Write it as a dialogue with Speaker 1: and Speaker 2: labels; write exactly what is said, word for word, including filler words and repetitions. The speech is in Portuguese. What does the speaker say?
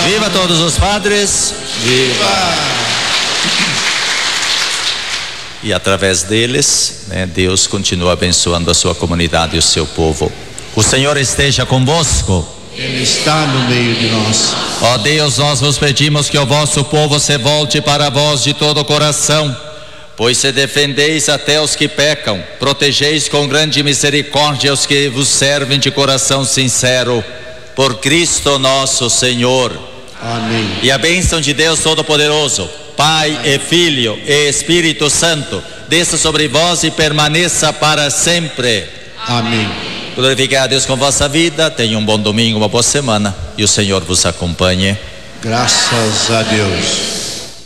Speaker 1: Viva todos os padres.
Speaker 2: Viva!
Speaker 1: E através deles, né, Deus continua abençoando a sua comunidade e o seu povo. O Senhor esteja convosco.
Speaker 2: Ele está no meio de nós.
Speaker 1: Ó Deus, nós vos pedimos que o vosso povo se volte para vós de todo o coração, pois se defendeis até os que pecam, protegeis com grande misericórdia os que vos servem de coração sincero. Por Cristo nosso Senhor.
Speaker 2: Amém.
Speaker 1: E a bênção de Deus Todo-Poderoso, Pai e Filho e Espírito Santo, desça sobre vós e permaneça para sempre.
Speaker 2: Amém.
Speaker 1: Glorificar a Deus com vossa vida. Tenha um bom domingo, uma boa semana, e o Senhor vos acompanhe.
Speaker 2: Graças a Deus.